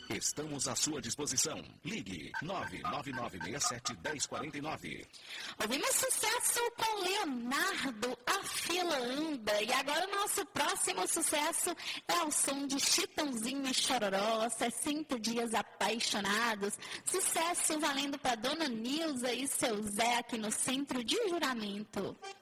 Estamos à sua disposição. Ligue 99967-1049. Ouvimos sucesso com Leonardo, A Fila Anda. E agora o nosso próximo sucesso é o som de Chitãozinho e Chororó, 60 Dias Apaixonados. Sucesso valendo para Dona Nilza e seu Zé aqui no Centro de Juramento.